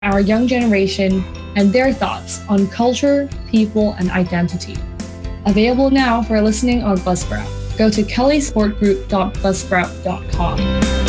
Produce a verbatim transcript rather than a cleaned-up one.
our young generation and their thoughts on culture, people, and identity. Available now for listening on Buzzsprout. Go to kelly sport group dot buzzsprout dot com.